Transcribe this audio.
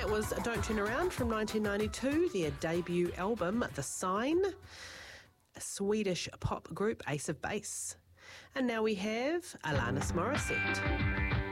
That was Don't Turn Around from 1992, their debut album, The Sign, a Swedish pop group, Ace of Base. And now we have Alanis Morissette.